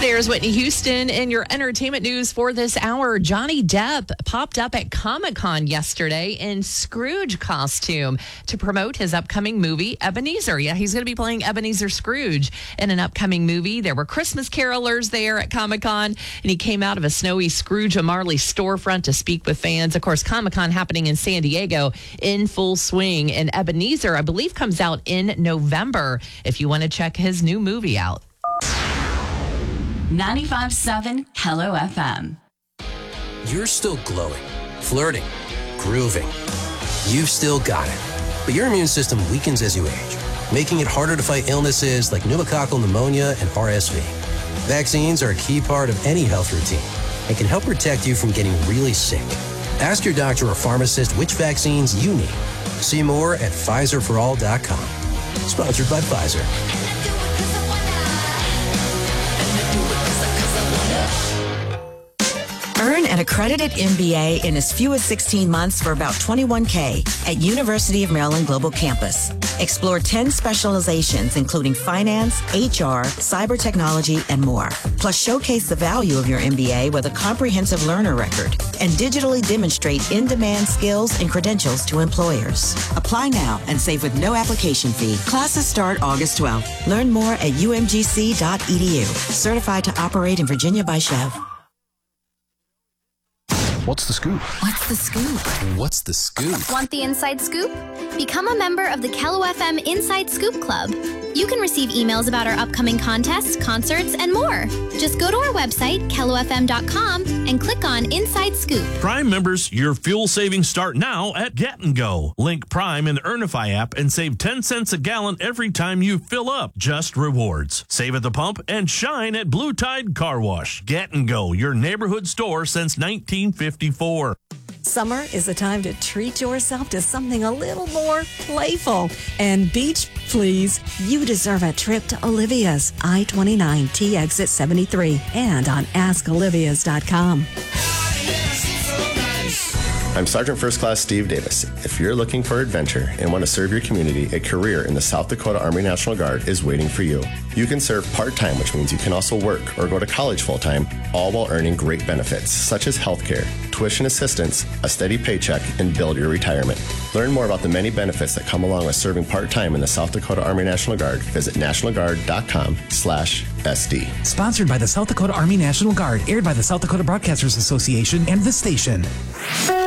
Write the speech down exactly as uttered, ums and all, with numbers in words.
There's Whitney Houston in your entertainment news for this hour. Johnny Depp popped up at Comic-Con yesterday in Scrooge costume to promote his upcoming movie, Ebenezer. Yeah, he's going to be playing Ebenezer Scrooge in an upcoming movie. There were Christmas carolers there at Comic-Con, and he came out of a snowy Scrooge and Marley storefront to speak with fans. Of course, Comic-Con happening in San Diego in full swing, and Ebenezer, I believe, comes out in November if you want to check his new movie out. ninety-five point seven Hello F M. You're still glowing, flirting, grooving. You've still got it. But your immune system weakens as you age, making it harder to fight illnesses like pneumococcal pneumonia and R S V. Vaccines are a key part of any health routine and can help protect you from getting really sick. Ask your doctor or pharmacist which vaccines you need. See more at Pfizer for all dot com. Sponsored by Pfizer. Earn an accredited M B A in as few as sixteen months for about twenty-one K at University of Maryland Global Campus. Explore ten specializations, including finance, H R, cyber technology, and more. Plus, showcase the value of your M B A with a comprehensive learner record and digitally demonstrate in-demand skills and credentials to employers. Apply now and save with no application fee. Classes start August twelfth. Learn more at U M G C dot E D U. Certified to operate in Virginia by Chev. What's the scoop? What's the scoop? What's the scoop? Want the inside scoop? Become a member of the Kello F M Inside Scoop Club. You can receive emails about our upcoming contests, concerts, and more. Just go to our website, kello f m dot com, and click on Inside Scoop. Prime members, your fuel savings start now at Get and Go. Link Prime in the Earnify app and save ten cents a gallon every time you fill up. Just rewards. Save at the pump and shine at Blue Tide Car Wash. Get and Go, your neighborhood store since nineteen fifty-four. Summer is the time to treat yourself to something a little more playful. And beach, please. You deserve a trip to Olivia's, I twenty-nine T exit seventy-three, and on ask olivias dot com. I'm Sergeant First Class Steve Davis. If you're looking for adventure and want to serve your community, a career in the South Dakota Army National Guard is waiting for you. You can serve part-time, which means you can also work or go to college full-time, all while earning great benefits such as health care, tuition assistance, a steady paycheck, and build your retirement. Learn more about the many benefits that come along with serving part-time in the South Dakota Army National Guard. Visit national guard dot com slash S D. Sponsored by the South Dakota Army National Guard, aired by the South Dakota Broadcasters Association and the station.